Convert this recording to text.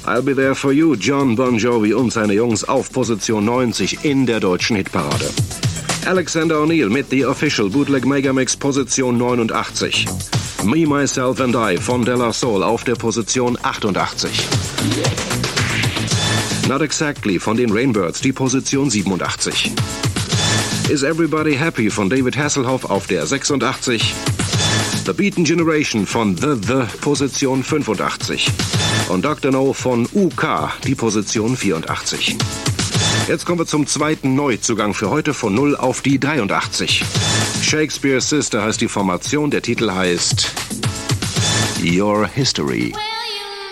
I'll Be There For You, John Bon Jovi und seine Jungs auf Position 90 in der deutschen Hitparade. Alexander O'Neal mit The Official Bootleg Megamix, Position 89. Me, Myself and I von De La Soul auf der Position 88. Not Exactly von den Rainbirds, die Position 87. Is Everybody Happy von David Hasselhoff auf der 86. The Beaten Generation von The, Position 85. Und Dr. No von UK, die Position 84. Jetzt kommen wir zum zweiten Neuzugang für heute von 0 auf die 83. Shakespeare's Sister heißt die Formation, der Titel heißt Your History.